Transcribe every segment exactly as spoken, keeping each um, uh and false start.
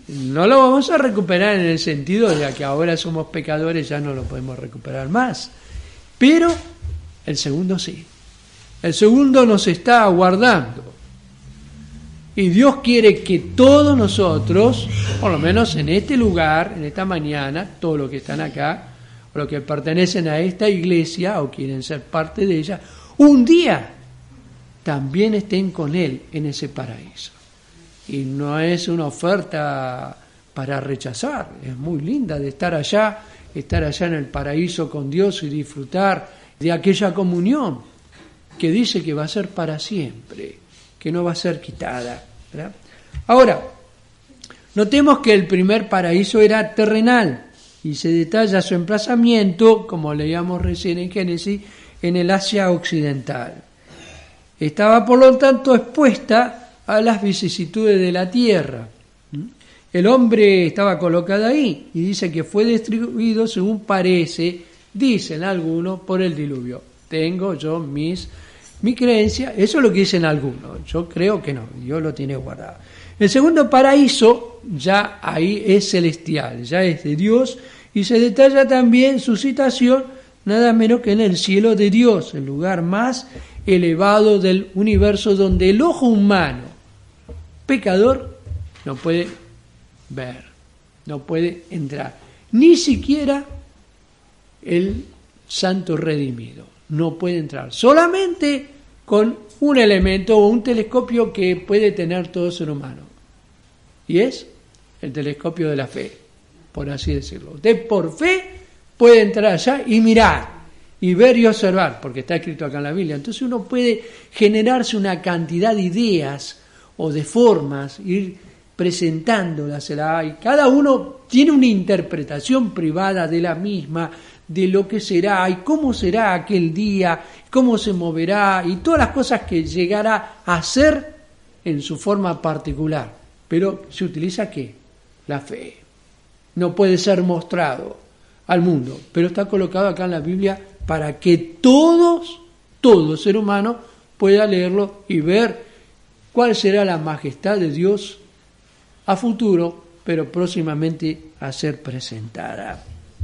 no lo vamos a recuperar en el sentido de que ahora somos pecadores, ya no lo podemos recuperar más. Pero el segundo sí. El segundo nos está aguardando. Y Dios quiere que todos nosotros, por lo menos en este lugar, en esta mañana, todos los que están acá, o los que pertenecen a esta iglesia o quieren ser parte de ella, un día también estén con Él en ese paraíso. Y no es una oferta para rechazar, es muy linda de estar allá, estar allá en el paraíso con Dios y disfrutar de aquella comunión que dice que va a ser para siempre, que no va a ser quitada, ¿verdad? Ahora, notemos que el primer paraíso era terrenal y se detalla su emplazamiento, como leíamos recién en Génesis, en el Asia Occidental. Estaba, por lo tanto, expuesta a las vicisitudes de la tierra. El hombre estaba colocado ahí y dice que fue destruido, según parece, dicen algunos, por el diluvio. Tengo yo mis, mi creencia, eso es lo que dicen algunos, yo creo que no, Dios lo tiene guardado. El segundo paraíso ya ahí es celestial, ya es de Dios, y se detalla también su situación nada menos que en el cielo de Dios, el lugar más elevado del universo donde el ojo humano, pecador, no puede ver, no puede entrar, ni siquiera el santo redimido, no puede entrar, solamente con un elemento o un telescopio que puede tener todo ser humano, y es el telescopio de la fe, por así decirlo. Usted por fe puede entrar allá y mirar, y ver y observar, porque está escrito acá en la Biblia. Entonces uno puede generarse una cantidad de ideas o de formas, ir presentándolas, y cada uno tiene una interpretación privada de la misma, de lo que será, y cómo será aquel día, cómo se moverá, y todas las cosas que llegará a ser en su forma particular. Pero se utiliza ¿qué? La fe. No puede ser mostrado al mundo, pero está colocado acá en la Biblia para que todos, todo ser humano pueda leerlo y ver cuál será la majestad de Dios a futuro, pero próximamente a ser presentada.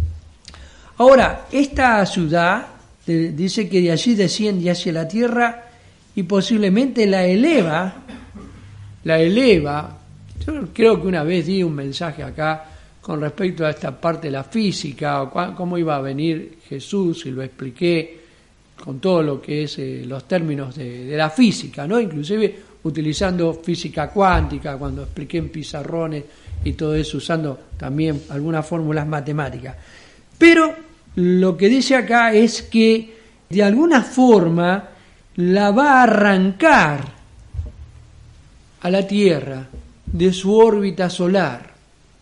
Ahora, esta ciudad dice que de allí desciende hacia la tierra y posiblemente la eleva, la eleva. Yo creo que una vez di un mensaje acá con respecto a esta parte de la física, o cómo iba a venir Jesús, y lo expliqué con todo lo que es eh, los términos de, de la física, ¿no? Inclusive utilizando física cuántica, cuando expliqué en pizarrones y todo eso, usando también algunas fórmulas matemáticas. Pero lo que dice acá es que de alguna forma la va a arrancar a la Tierra de su órbita solar.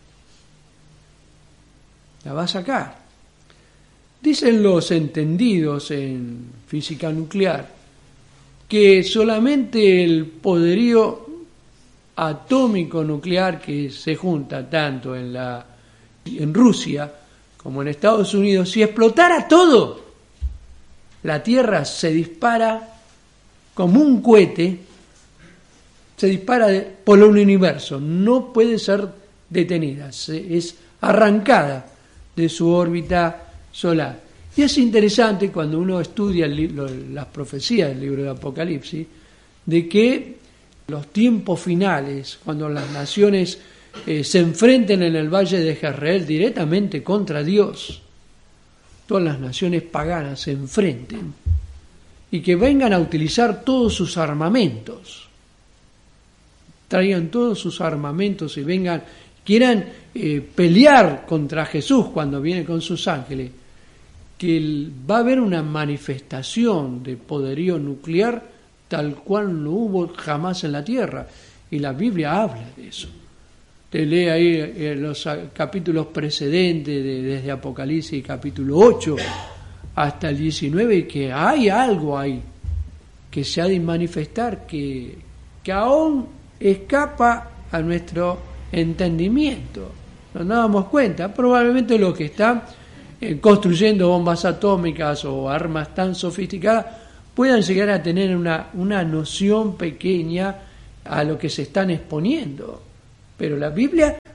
La va a sacar. Dicen los entendidos en física nuclear que solamente el poderío atómico nuclear que se junta tanto en la en Rusia como en Estados Unidos, si explotara todo, la Tierra se dispara como un cohete, se dispara por el universo, no puede ser detenida, se, es arrancada de su órbita solar. Y es interesante cuando uno estudia el libro, las profecías del libro de Apocalipsis, de que los tiempos finales, cuando las naciones eh, se enfrenten en el valle de Jezreel directamente contra Dios, todas las naciones paganas se enfrenten y que vengan a utilizar todos sus armamentos, traigan todos sus armamentos y vengan, quieran eh, pelear contra Jesús cuando viene con sus ángeles, que va a haber una manifestación de poderío nuclear tal cual no hubo jamás en la tierra, y la Biblia habla de eso. Te lee ahí eh, los capítulos precedentes de, desde Apocalipsis capítulo ocho hasta el diecinueve, y que hay algo ahí que se ha de manifestar que, que aún escapa a nuestro entendimiento. No nos damos cuenta, probablemente los que están eh, construyendo bombas atómicas o armas tan sofisticadas puedan llegar a tener una, una noción pequeña a lo que se están exponiendo. Pero la Biblia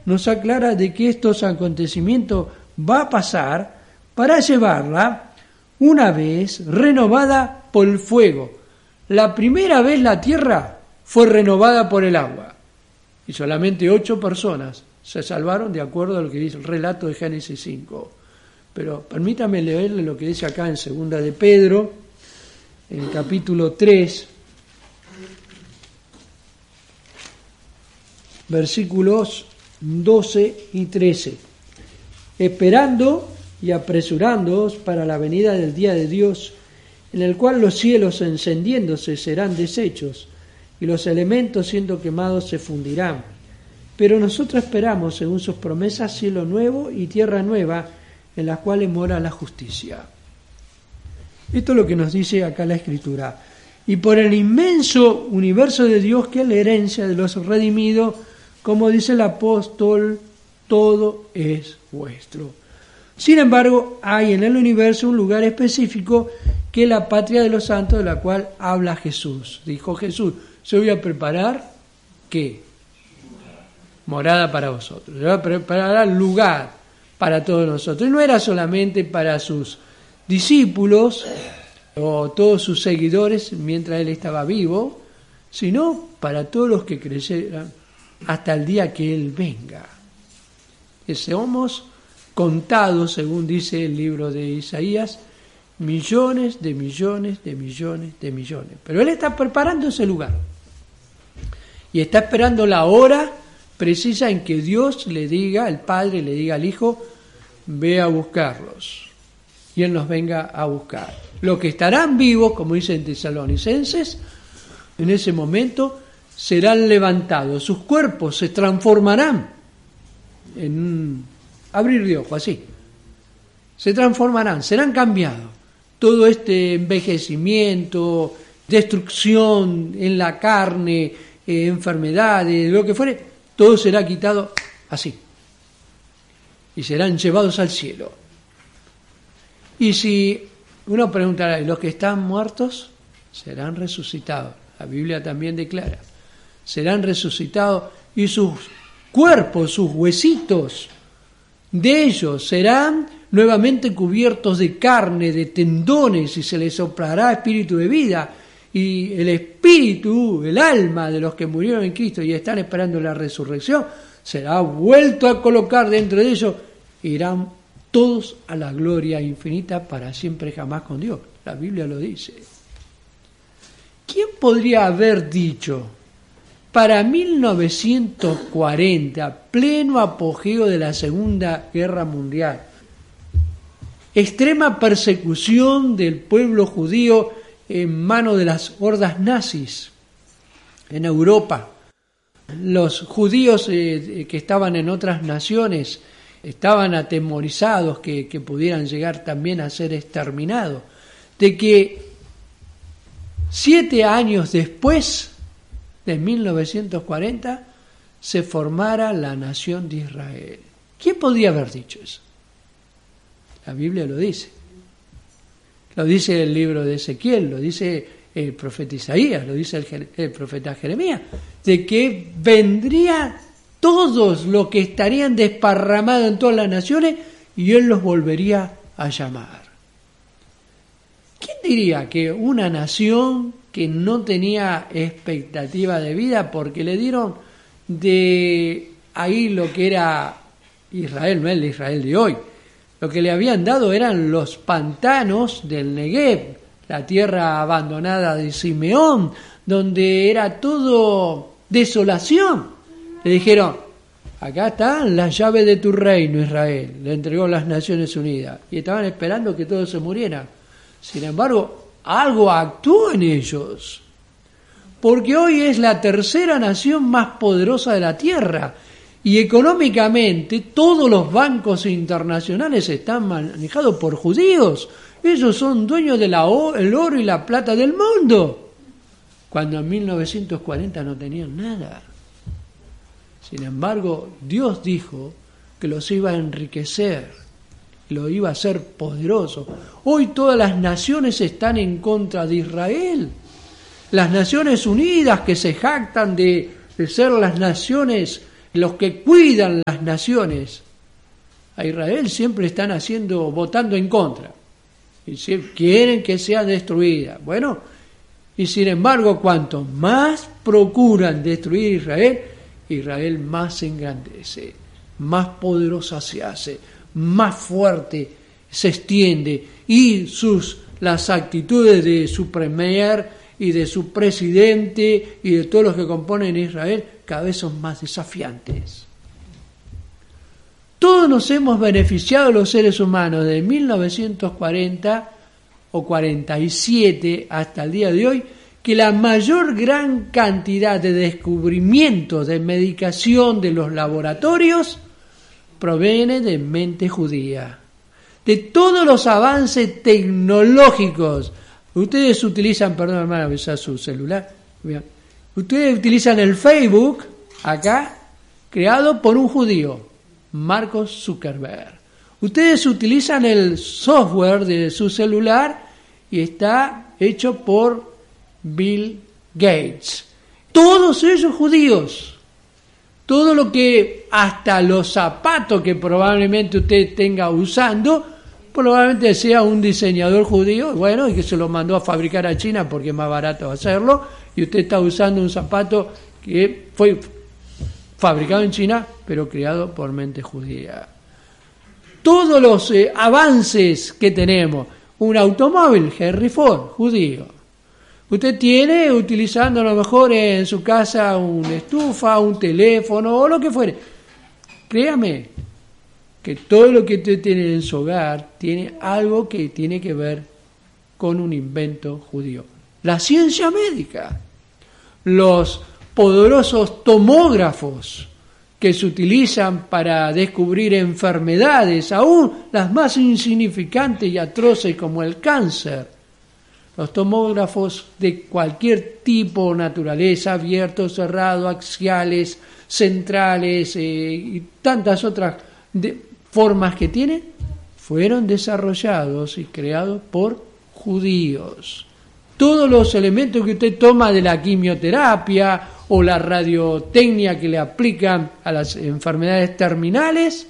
nos aclara de que estos acontecimientos va a pasar para llevarla una vez renovada por el fuego. La primera vez la tierra fue renovada por el agua y solamente ocho personas se salvaron de acuerdo a lo que dice el relato de Génesis cinco. Pero permítame leerle lo que dice acá en Segunda de Pedro, en el capítulo tres, versículos doce y trece. Esperando y apresurándoos para la venida del día de Dios, en el cual los cielos encendiéndose serán deshechos, y los elementos siendo quemados se fundirán. Pero nosotros esperamos, según sus promesas, cielo nuevo y tierra nueva, en las cuales mora la justicia. Esto es lo que nos dice acá la Escritura. Y por el inmenso universo de Dios, que es la herencia de los redimidos, como dice el apóstol, todo es vuestro. Sin embargo, hay en el universo un lugar específico que es la patria de los santos, de la cual habla Jesús. Dijo Jesús, yo voy a preparar, ¿qué? Morada para vosotros. Yo voy a preparar lugar para todos nosotros. Y no era solamente para sus discípulos o todos sus seguidores mientras él estaba vivo, sino para todos los que creyeran hasta el día que él venga. Que somos contados, según dice el libro de Isaías, millones de millones de millones de millones. Pero él está preparando ese lugar y está esperando la hora precisa en que Dios le diga, el Padre le diga al Hijo, ve a buscarlos, y Él nos venga a buscar. Los que estarán vivos, como dicen Tesalonicenses, en ese momento serán levantados, sus cuerpos se transformarán en un abrir de ojos, así, se transformarán, serán cambiados. Todo este envejecimiento, destrucción en la carne, eh, enfermedades, lo que fuere, todo será quitado así. Y serán llevados al cielo. Y si uno preguntará, ¿los que están muertos? Serán resucitados. La Biblia también declara. Serán resucitados y sus cuerpos, sus huesitos de ellos serán nuevamente cubiertos de carne, de tendones, y se les soplará espíritu de vida. Y el espíritu, el alma de los que murieron en Cristo y están esperando la resurrección, será vuelto a colocar dentro de ellos, e irán todos a la gloria infinita para siempre jamás con Dios. La Biblia lo dice. ¿Quién podría haber dicho, para mil novecientos cuarenta, pleno apogeo de la Segunda Guerra Mundial, extrema persecución del pueblo judío en manos de las hordas nazis en Europa, los judíos eh, que estaban en otras naciones estaban atemorizados que, que pudieran llegar también a ser exterminados, de que siete años después de mil novecientos cuarenta se formara la nación de Israel? ¿Quién podría haber dicho eso? La Biblia lo dice. Lo dice el libro de Ezequiel, lo dice el profeta Isaías, lo dice el, el profeta Jeremías, de que vendría todos los que estarían desparramados en todas las naciones y Él los volvería a llamar. ¿Quién diría que una nación que no tenía expectativa de vida porque le dieron de ahí lo que era Israel, no es el Israel de hoy, lo que le habían dado eran los pantanos del Negev, la tierra abandonada de Simeón, donde era todo desolación? Le dijeron, acá están las llaves de tu reino, Israel. Le entregó las Naciones Unidas. Y estaban esperando que todos se murieran. Sin embargo, algo actuó en ellos. Porque hoy es la tercera nación más poderosa de la tierra. Y económicamente todos los bancos internacionales están manejados por judíos. Ellos son dueños del oro y la plata del mundo. Cuando en mil novecientos cuarenta no tenían nada. Sin embargo, Dios dijo que los iba a enriquecer, lo iba a hacer poderoso. Hoy todas las naciones están en contra de Israel. Las Naciones Unidas, que se jactan de, de ser las naciones los que cuidan las naciones a Israel siempre están haciendo, votando en contra. Y si quieren que sea destruida. Bueno, y sin embargo, cuanto más procuran destruir Israel, Israel más se engrandece, más poderosa se hace, más fuerte se extiende, y sus las actitudes de su premier y de su presidente y de todos los que componen Israel cada vez son más desafiantes. Todos nos hemos beneficiado los seres humanos de mil novecientos cuarenta o cuarenta y siete hasta el día de hoy, que la mayor gran cantidad de descubrimientos de medicación de los laboratorios proviene de mente judía. De todos los avances tecnológicos, ustedes utilizan, perdón hermana, besar su celular, ustedes utilizan el Facebook, acá, creado por un judío, Mark Zuckerberg. Ustedes utilizan el software de su celular y está hecho por Bill Gates. Todos ellos judíos. Todo lo que, hasta los zapatos que probablemente usted tenga usando, probablemente sea un diseñador judío, bueno, y que se lo mandó a fabricar a China porque es más barato hacerlo, y usted está usando un zapato que fue fabricado en China, pero creado por mente judía. Todos los eh, avances que tenemos, un automóvil, Henry Ford, judío. Usted tiene, utilizando a lo mejor en su casa una estufa, un teléfono o lo que fuere. Créame que todo lo que usted tiene en su hogar tiene algo que tiene que ver con un invento judío. La ciencia médica, los poderosos tomógrafos que se utilizan para descubrir enfermedades, aún las más insignificantes y atroces como el cáncer. Los tomógrafos de cualquier tipo, naturaleza, abiertos, cerrados, axiales, centrales eh, y tantas otras de, formas que tienen, fueron desarrollados y creados por judíos. Todos los elementos que usted toma de la quimioterapia o la radiotecnia que le aplican a las enfermedades terminales,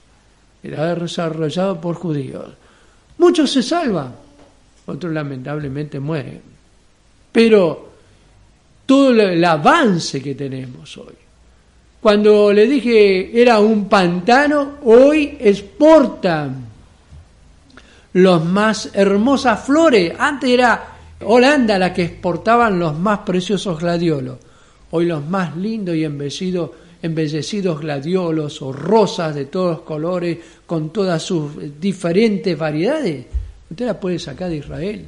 era desarrollado por judíos. Muchos se salvan, otros lamentablemente mueren. Pero todo el avance que tenemos hoy, cuando le dije era un pantano, hoy exportan las más hermosas flores. Antes era Holanda la que exportaban los más preciosos gladiolos. Hoy los más lindos y embellecidos, embellecidos gladiolos o rosas de todos los colores, con todas sus diferentes variedades, usted la puede sacar de Israel.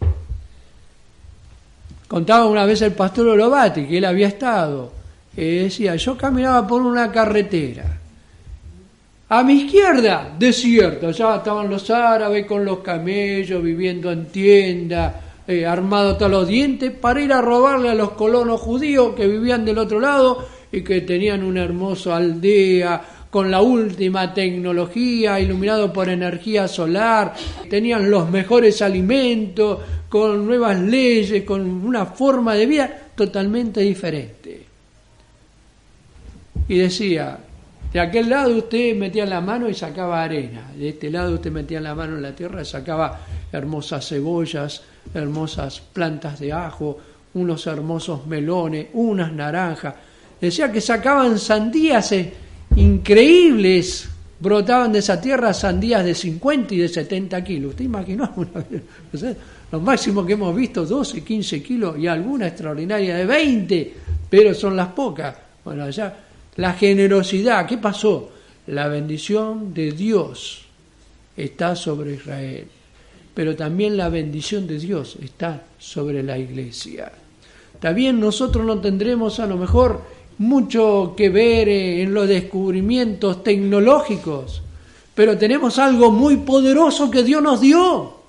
Contaba una vez el pastor Olobati que él había estado, eh, decía, yo caminaba por una carretera, a mi izquierda, desierto, allá estaban los árabes con los camellos, viviendo en tiendas, eh, armados hasta los dientes, para ir a robarle a los colonos judíos que vivían del otro lado y que tenían una hermosa aldea con la última tecnología, iluminado por energía solar, tenían los mejores alimentos, con nuevas leyes, con una forma de vida totalmente diferente. Y decía, de aquel lado usted metía la mano y sacaba arena, de este lado usted metía la mano en la tierra y sacaba hermosas cebollas, hermosas plantas de ajo, unos hermosos melones, unas naranjas. Decía que sacaban sandías increíbles, brotaban de esa tierra sandías de cincuenta y de setenta kilos. ¿Usted imaginó una vez? O sea, lo máximo que hemos visto, doce, quince kilos, y alguna extraordinaria de veinte, pero son las pocas. Bueno, allá, la generosidad, ¿qué pasó? La bendición de Dios está sobre Israel, pero también la bendición de Dios está sobre la iglesia. También nosotros no tendremos a lo mejor mucho que ver en los descubrimientos tecnológicos, pero tenemos algo muy poderoso que Dios nos dio.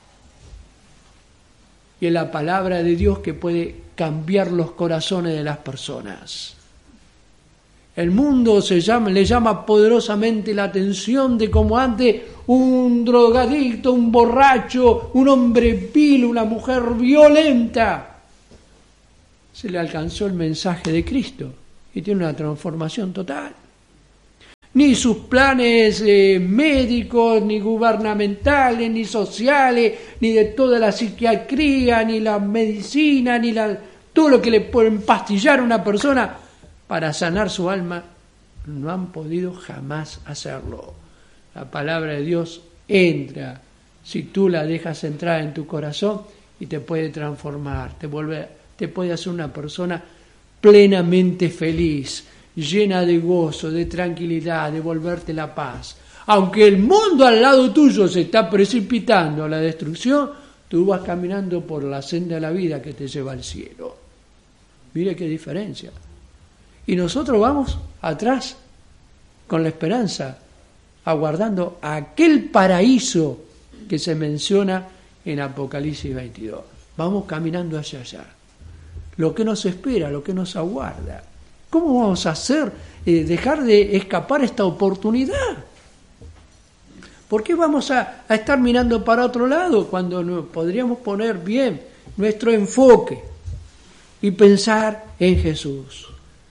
Y es la palabra de Dios que puede cambiar los corazones de las personas. El mundo se llama, le llama poderosamente la atención de cómo antes un drogadicto, un borracho, un hombre vil, una mujer violenta, se le alcanzó el mensaje de Cristo y tiene una transformación total. Ni sus planes eh, médicos, ni gubernamentales, ni sociales, ni de toda la psiquiatría, ni la medicina, ni la, todo lo que le pueden pastillar a una persona para sanar su alma, no han podido jamás hacerlo. La palabra de Dios entra, si tú la dejas entrar en tu corazón, y te puede transformar, te, vuelve, te puede hacer una persona plenamente feliz, llena de gozo, de tranquilidad, de volverte la paz. Aunque el mundo al lado tuyo se está precipitando a la destrucción, tú vas caminando por la senda de la vida que te lleva al cielo. Mire qué diferencia. Y nosotros vamos atrás con la esperanza, aguardando aquel paraíso que se menciona en Apocalipsis veintidós. Vamos caminando hacia allá. Lo que nos espera, lo que nos aguarda. ¿Cómo vamos a hacer eh, dejar de escapar esta oportunidad? ¿Por qué vamos a, a estar mirando para otro lado cuando no, podríamos poner bien nuestro enfoque y pensar en Jesús?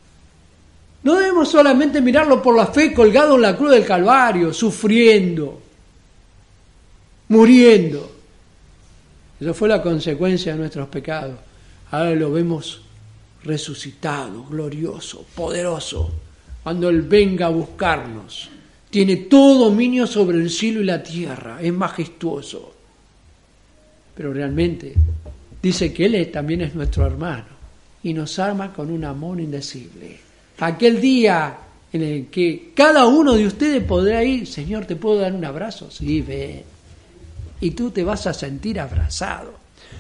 No debemos solamente mirarlo por la fe colgado en la cruz del Calvario, sufriendo, muriendo. Eso fue la consecuencia de nuestros pecados. Ahora lo vemos resucitado, glorioso, poderoso. Cuando Él venga a buscarnos, tiene todo dominio sobre el cielo y la tierra, es majestuoso. Pero realmente dice que Él también es nuestro hermano y nos ama con un amor indecible. Aquel día en el que cada uno de ustedes podrá ir, Señor, ¿te puedo dar un abrazo? Sí, ve. Y tú te vas a sentir abrazado.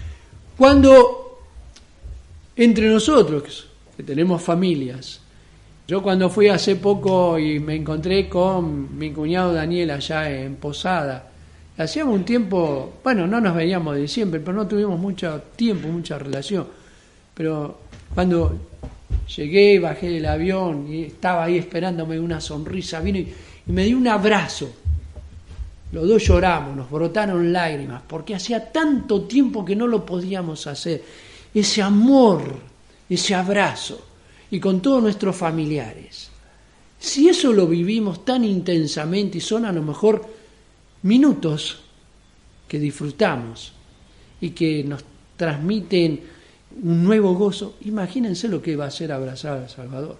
Cuando entre nosotros, que tenemos familias, yo cuando fui hace poco y me encontré con mi cuñado Daniel allá en Posada, hacíamos un tiempo, bueno, no nos veíamos de siempre, pero no tuvimos mucho tiempo, mucha relación. Pero cuando llegué, bajé del avión y estaba ahí esperándome una sonrisa, vino y, y me dio un abrazo. Los dos lloramos, nos brotaron lágrimas, porque hacía tanto tiempo que no lo podíamos hacer. Ese amor, ese abrazo, y con todos nuestros familiares. Si eso lo vivimos tan intensamente y son a lo mejor minutos que disfrutamos y que nos transmiten un nuevo gozo, imagínense lo que va a ser abrazar al Salvador.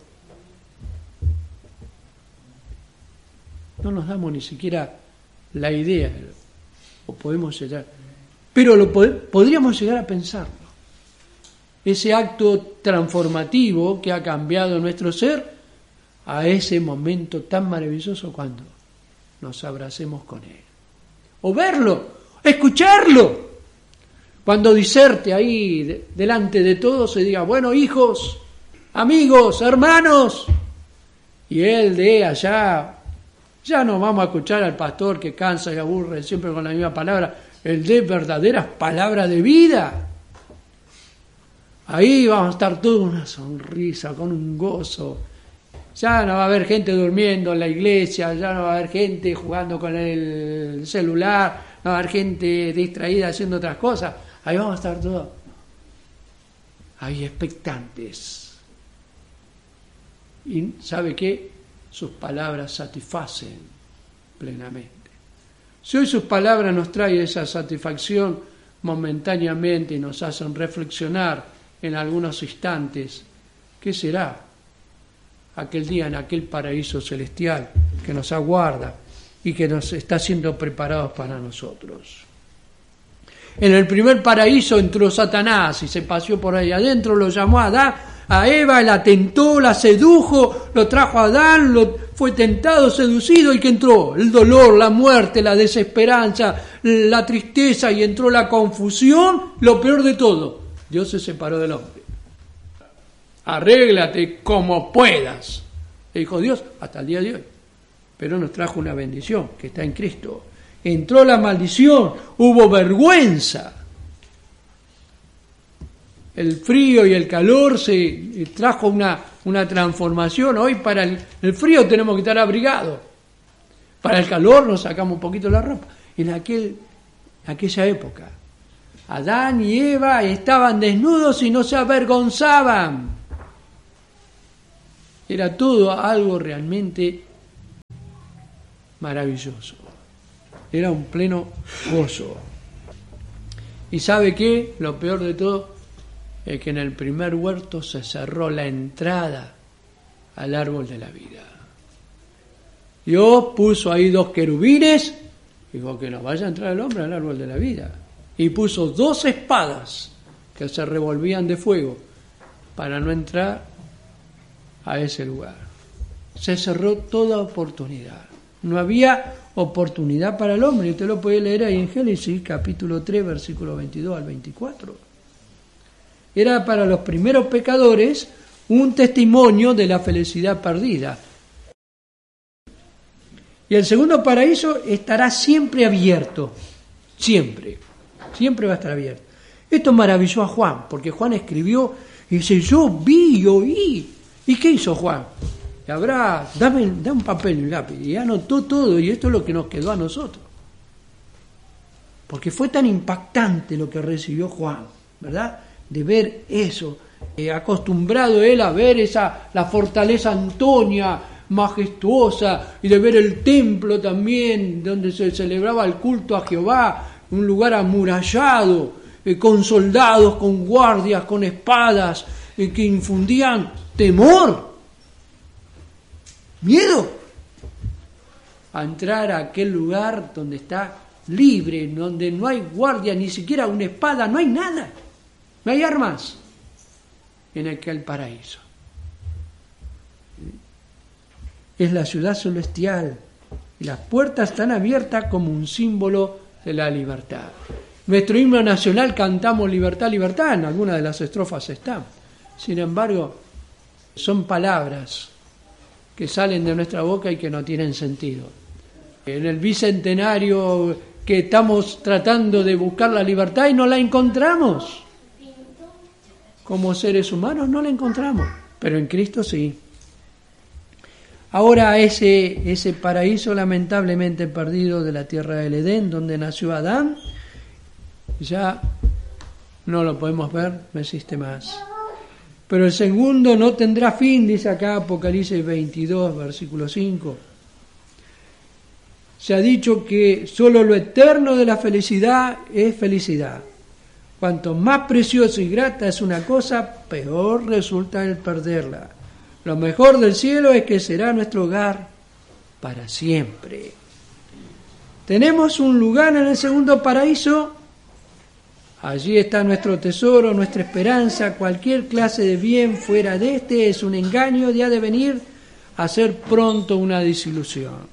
No nos damos ni siquiera la idea, o podemos llegar, pero lo pod- podríamos llegar a pensarlo. Ese acto transformativo que ha cambiado nuestro ser a ese momento tan maravilloso cuando nos abracemos con Él. O verlo, escucharlo. Cuando diserte ahí de, delante de todos se diga, bueno, hijos, amigos, hermanos, y Él de allá, ya no vamos a escuchar al pastor que cansa y aburre siempre con la misma palabra, Él de verdaderas palabras de vida. Ahí vamos a estar todos una sonrisa, con un gozo. Ya no va a haber gente durmiendo en la iglesia, ya no va a haber gente jugando con el celular, no va a haber gente distraída haciendo otras cosas. Ahí vamos a estar todos ahí expectantes. Y ¿sabe qué? Sus palabras satisfacen plenamente. Si hoy sus palabras nos traen esa satisfacción momentáneamente y nos hacen reflexionar en algunos instantes, ¿qué será aquel día en aquel paraíso celestial que nos aguarda y que nos está siendo preparados para nosotros? En el primer paraíso entró Satanás y se paseó por ahí adentro, lo llamó a Adán, a Eva, la tentó, la sedujo, lo trajo a Adán, lo, fue tentado, seducido, y que entró el dolor, la muerte, la desesperanza, la tristeza, y entró la confusión, lo peor de todo, Dios se separó del hombre. Arréglate como puedas, le dijo Dios hasta el día de hoy, pero nos trajo una bendición que está en Cristo. Entró la maldición, hubo vergüenza. El frío y el calor se trajo una, una transformación. Hoy para el, el frío tenemos que estar abrigados. Para el calor nos sacamos un poquito la ropa. En aquel, aquella época, Adán y Eva estaban desnudos y no se avergonzaban. Era todo algo realmente maravilloso. Era un pleno gozo. ¿Y sabe qué? Lo peor de todo es que en el primer huerto se cerró la entrada al árbol de la vida. Dios puso ahí dos querubines, dijo que no vaya a entrar el hombre al árbol de la vida. Y puso dos espadas que se revolvían de fuego para no entrar a ese lugar. Se cerró toda oportunidad. No había oportunidad para el hombre. Usted lo puede leer ahí en Génesis, capítulo tres, versículo veintidós al veinticuatro. Era para los primeros pecadores un testimonio de la felicidad perdida. Y el segundo paraíso estará siempre abierto. Siempre. Siempre va a estar abierto. Esto maravilló a Juan, porque Juan escribió y dice, yo vi y oí. ¿Y qué hizo Juan? Y habrá, dame, dame un papel y un lápiz. Y anotó todo, y esto es lo que nos quedó a nosotros. Porque fue tan impactante lo que recibió Juan, ¿verdad? De ver eso. Eh, acostumbrado él a ver esa, la fortaleza Antonia majestuosa, y de ver el templo también, donde se celebraba el culto a Jehová, un lugar amurallado, eh, con soldados, con guardias, con espadas, eh, que infundían temor, miedo, a entrar a aquel lugar donde está libre, donde no hay guardia, ni siquiera una espada, no hay nada, no hay armas, en aquel paraíso. Es la ciudad celestial y las puertas están abiertas como un símbolo de la libertad. Nuestro himno nacional cantamos libertad, libertad, en algunas de las estrofas están. Sin embargo, son palabras que salen de nuestra boca y que no tienen sentido. En el bicentenario que estamos tratando de buscar la libertad y no la encontramos. Como seres humanos no la encontramos, pero en Cristo sí. Ahora ese, ese paraíso lamentablemente perdido de la tierra del Edén, donde nació Adán, ya no lo podemos ver, no existe más. Pero el segundo no tendrá fin, dice acá Apocalipsis veintidós, versículo cinco. Se ha dicho que solo lo eterno de la felicidad es felicidad. Cuanto más preciosa y grata es una cosa, peor resulta el perderla. Lo mejor del cielo es que será nuestro hogar para siempre. Tenemos un lugar en el segundo paraíso. Allí está nuestro tesoro, nuestra esperanza. Cualquier clase de bien fuera de este es un engaño y ha de venir a ser pronto una desilusión.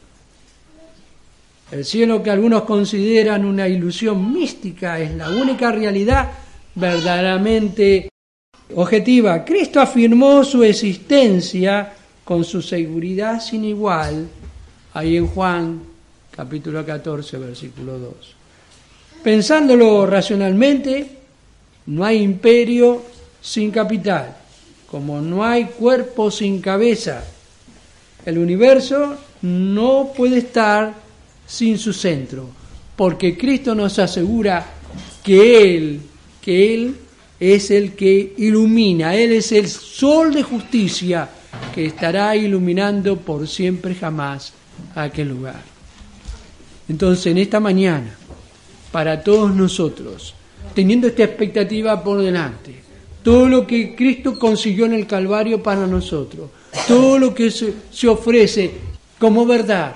El cielo, que algunos consideran una ilusión mística, es la única realidad verdaderamente objetiva. Cristo afirmó su existencia con su seguridad sin igual, ahí en Juan capítulo catorce, versículo dos. Pensándolo racionalmente, no hay imperio sin capital, como no hay cuerpo sin cabeza. El universo no puede estar sin su centro, porque Cristo nos asegura que Él, que Él es el que ilumina, Él es el sol de justicia que estará iluminando por siempre jamás aquel lugar. Entonces, en esta mañana, para todos nosotros, teniendo esta expectativa por delante, todo lo que Cristo consiguió en el Calvario para nosotros, todo lo que se, se ofrece como verdad,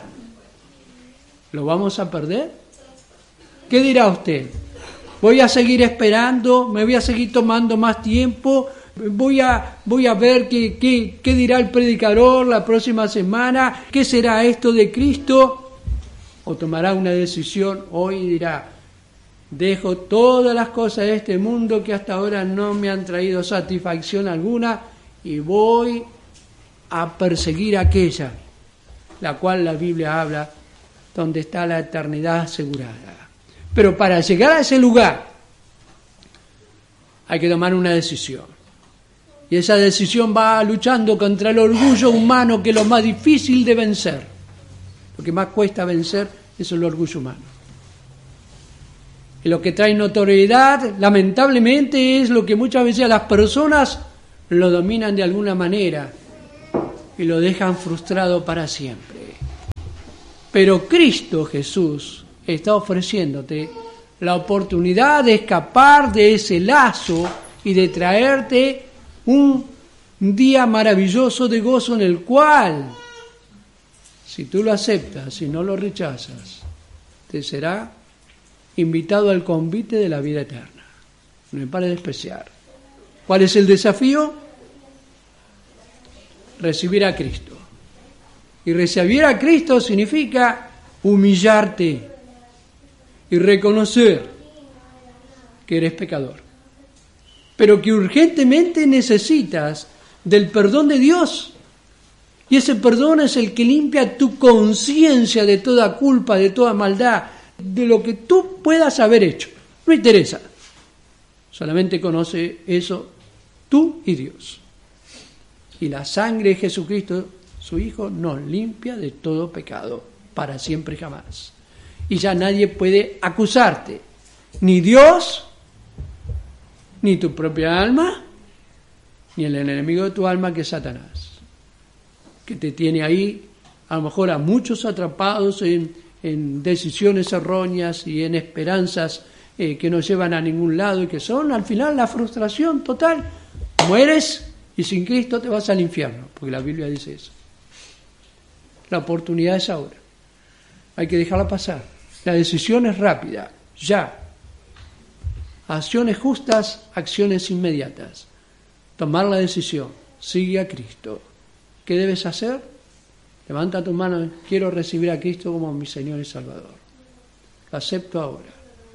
¿lo vamos a perder? ¿Qué dirá usted? ¿Voy a seguir esperando? ¿Me voy a seguir tomando más tiempo? ¿Voy a, voy a ver qué, qué, qué dirá el predicador la próxima semana? ¿Qué será esto de Cristo? ¿O tomará una decisión hoy y dirá, dejo todas las cosas de este mundo que hasta ahora no me han traído satisfacción alguna y voy a perseguir aquella, la cual la Biblia habla, donde está la eternidad asegurada? Pero para llegar a ese lugar hay que tomar una decisión. Y esa decisión va luchando contra el orgullo humano, que es lo más difícil de vencer. Lo que más cuesta vencer es el orgullo humano. Y lo que trae notoriedad, lamentablemente, es lo que muchas veces a las personas lo dominan de alguna manera. y lo dejan frustrado para siempre. Pero Cristo Jesús está ofreciéndote la oportunidad de escapar de ese lazo y de traerte un día maravilloso de gozo en el cual, si tú lo aceptas, si no lo rechazas, te será invitado al convite de la vida eterna. No me pare de despreciar. ¿Cuál es el desafío? Recibir a Cristo. Y recibir a Cristo significa humillarte y reconocer que eres pecador, pero que urgentemente necesitas del perdón de Dios. Y ese perdón es el que limpia tu conciencia de toda culpa, de toda maldad, de lo que tú puedas haber hecho. No interesa. Solamente conoce eso tú y Dios. Y la sangre de Jesucristo, su Hijo, nos limpia de todo pecado, para siempre y jamás. Y ya nadie puede acusarte, ni Dios, ni tu propia alma, ni el enemigo de tu alma, que es Satanás, que te tiene ahí, a lo mejor a muchos atrapados en, en decisiones erróneas y en esperanzas eh, que no llevan a ningún lado y que son al final la frustración total. Mueres y sin Cristo te vas al infierno, porque la Biblia dice eso. La oportunidad es ahora. Hay que dejarla pasar. La decisión es rápida, ya. Acciones justas, acciones inmediatas. Tomar la decisión, sigue a Cristo. ¿Qué debes hacer? Levanta tu mano, quiero recibir a Cristo como mi Señor y Salvador. Lo acepto ahora.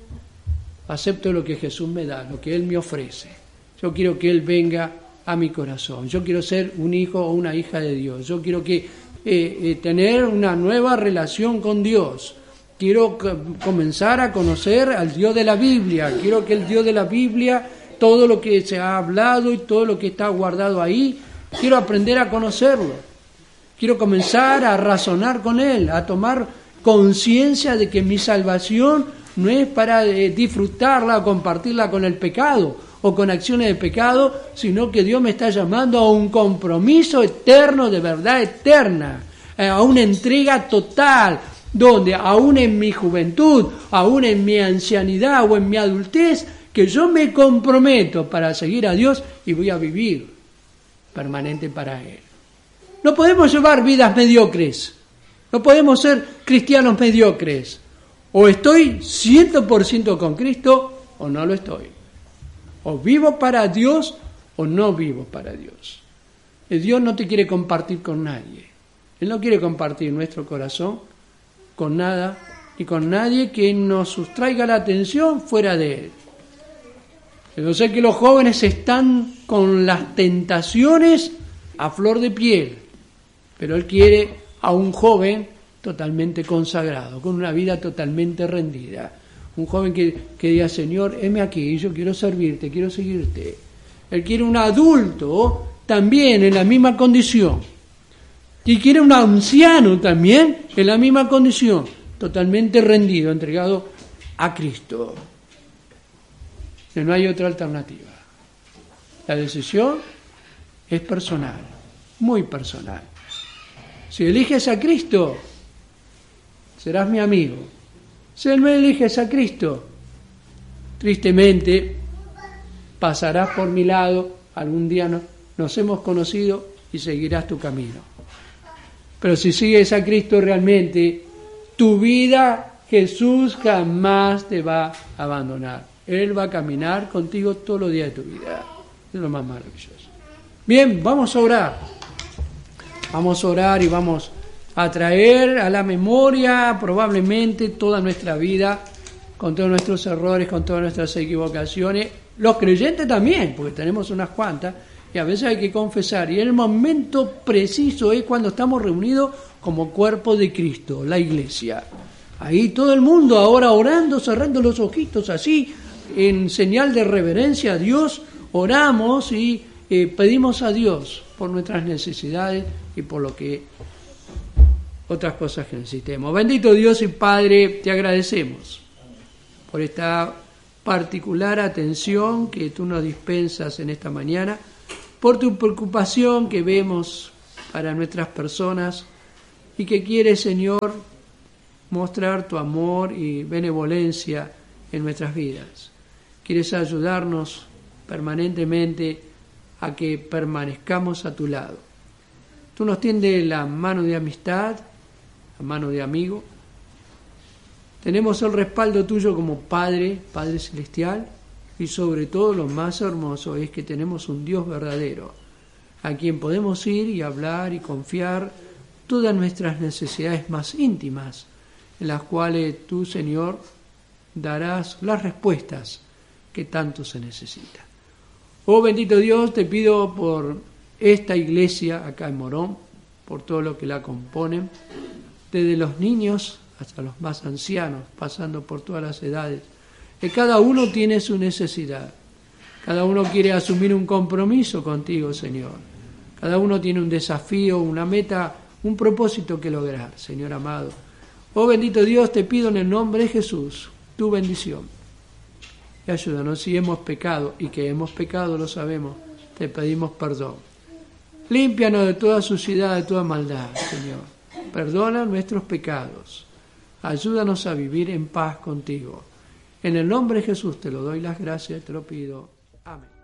Acepto lo que Jesús me da, lo que Él me ofrece. Yo quiero que Él venga a mi corazón. Yo quiero ser un hijo o una hija de Dios. Yo quiero que eh, eh, tener una nueva relación con Dios. Quiero c- comenzar a conocer al Dios de la Biblia. Quiero que el Dios de la Biblia, todo lo que se ha hablado y todo lo que está guardado ahí, quiero aprender a conocerlo. Quiero comenzar a razonar con Él, a tomar conciencia de que mi salvación no es para eh, disfrutarla o compartirla con el pecado o con acciones de pecado, sino que Dios me está llamando a un compromiso eterno, de verdad eterna, eh, a una entrega total, donde aún en mi juventud, aún en mi ancianidad o en mi adultez, que yo me comprometo para seguir a Dios y voy a vivir permanente para Él. No podemos llevar vidas mediocres, no podemos ser cristianos mediocres. O estoy cien por ciento con Cristo o no lo estoy. O vivo para Dios o no vivo para Dios. El Dios no te quiere compartir con nadie. Él no quiere compartir nuestro corazón con nada y con nadie que nos sustraiga la atención fuera de Él. Yo sé que los jóvenes están con las tentaciones a flor de piel, pero Él quiere a un joven totalmente consagrado, con una vida totalmente rendida. Un joven que, que diga, Señor, heme aquí, yo quiero servirte, quiero seguirte. Él quiere un adulto también en la misma condición. Y quiere un anciano también en la misma condición, totalmente rendido, entregado a Cristo. Que no hay otra alternativa. La decisión es personal, muy personal. Si eliges a Cristo, serás mi amigo. Si no eliges a Cristo, tristemente pasarás por mi lado, algún día no, nos hemos conocido y seguirás tu camino. Pero si sigues a Cristo realmente, tu vida, Jesús jamás te va a abandonar. Él va a caminar contigo todos los días de tu vida. Es lo más maravilloso. Bien, vamos a orar. Vamos a orar y vamos a traer a la memoria probablemente toda nuestra vida, con todos nuestros errores, con todas nuestras equivocaciones. Los creyentes también, porque tenemos unas cuantas, y a veces hay que confesar. Y el momento preciso es cuando estamos reunidos como cuerpo de Cristo, la iglesia. Ahí todo el mundo ahora orando, cerrando los ojitos así, en señal de reverencia a Dios, oramos y eh, pedimos a Dios por nuestras necesidades y por lo que otras cosas que necesitemos. Bendito Dios y Padre, te agradecemos por esta particular atención que tú nos dispensas en esta mañana, por tu preocupación que vemos para nuestras personas y que quieres, Señor, mostrar tu amor y benevolencia en nuestras vidas. Quieres ayudarnos permanentemente a que permanezcamos a tu lado. Tú nos tiendes la mano de amistad, la mano de amigo. Tenemos el respaldo tuyo como Padre, Padre Celestial, y sobre todo lo más hermoso es que tenemos un Dios verdadero, a quien podemos ir y hablar y confiar todas nuestras necesidades más íntimas, en las cuales tú, Señor, darás las respuestas que tanto se necesita. Oh bendito Dios, te pido por esta iglesia acá en Morón, por todo lo que la componen, desde los niños hasta los más ancianos, pasando por todas las edades, que cada uno tiene su necesidad, cada uno quiere asumir un compromiso contigo, Señor, cada uno tiene un desafío, una meta, un propósito que lograr, Señor amado. Oh bendito Dios, te pido en el nombre de Jesús, tu bendición. Y ayúdanos si hemos pecado, y que hemos pecado lo sabemos, te pedimos perdón. Límpianos de toda suciedad, de toda maldad, Señor. Perdona nuestros pecados. Ayúdanos a vivir en paz contigo. En el nombre de Jesús te lo doy las gracias y te lo pido. Amén.